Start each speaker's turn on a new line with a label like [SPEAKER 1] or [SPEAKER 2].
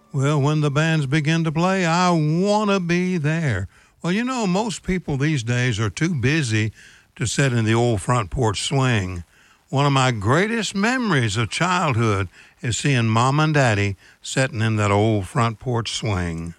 [SPEAKER 1] Well, when the bands begin to play, I want to be there. Well, you know, most people these days are too busy to sit in the old front porch swing. One of my greatest memories of childhood is seeing Mom and Daddy sitting in that old front porch swing.